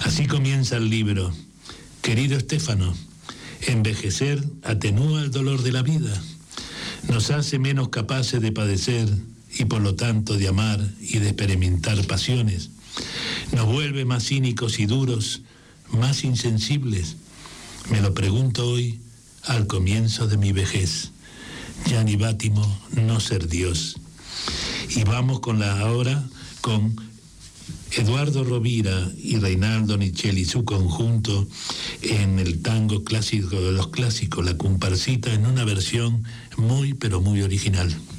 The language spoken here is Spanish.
Así comienza el libro. Querido Estéfano, envejecer atenúa el dolor de la vida, nos hace menos capaces de padecer y por lo tanto de amar y de experimentar pasiones, nos vuelve más cínicos y duros, más insensibles. Me lo pregunto hoy, al comienzo de mi vejez. Gianni Vattimo, no ser Dios. Y vamos con Eduardo Rovira y Reinaldo Nicelli y su conjunto en el tango clásico de los clásicos, La Comparsita, en una versión muy pero muy original.